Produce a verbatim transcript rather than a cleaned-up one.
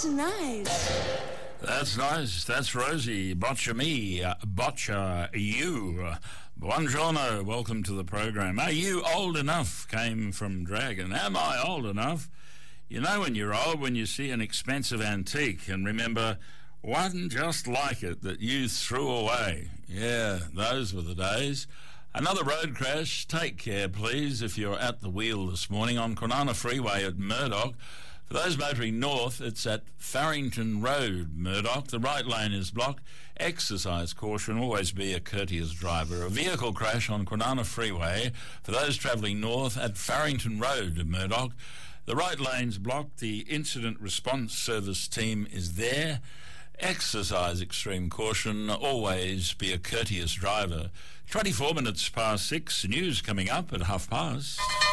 That's nice. That's nice. That's Rosie. Boccia me. Uh, boccia you. Uh, buongiorno. Welcome to the program. Are you old enough? Came from Dragon. Am I old enough? You know when you're old when you see an expensive antique and remember one just like it that you threw away. Yeah, those were the days. Another road crash. Take care, please, if you're at the wheel this morning on Kwinana Freeway at Murdoch. For those motoring north, it's at Farrington Road, Murdoch. The right lane is blocked. Exercise caution. Always be a courteous driver. A vehicle crash on Kwinana Freeway for those travelling north at Farrington Road, Murdoch. The right lane's blocked. The incident response service team is there. Exercise extreme caution. Always be a courteous driver. twenty-four minutes past six. News coming up at half past.